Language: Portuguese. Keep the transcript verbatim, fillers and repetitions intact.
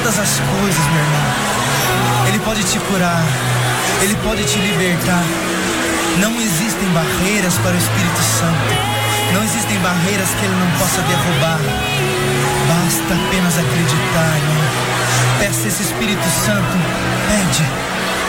todas as coisas, meu irmão. Ele pode te curar, Ele pode te libertar. Não existem barreiras para o Espírito Santo. Não existem barreiras que Ele não possa derrubar. Basta apenas acreditar, irmão. Peça esse Espírito Santo. Pede.